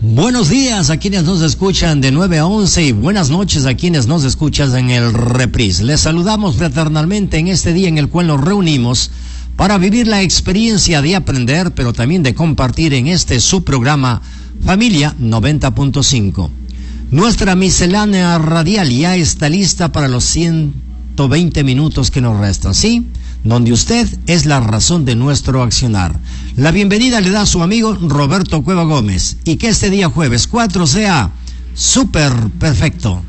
Buenos días a quienes nos escuchan de 9 a 11 y buenas noches a quienes nos escuchan en el reprise. Les saludamos fraternalmente en este día en el cual nos reunimos para vivir la experiencia de aprender, pero también de compartir en este su programa Familia 90.5. Nuestra miscelánea radial ya está lista para los 120 minutos que nos restan, ¿sí? Donde usted es la razón de nuestro accionar. La bienvenida le da su amigo Roberto Cueva Gómez y que este día jueves 4 sea súper perfecto.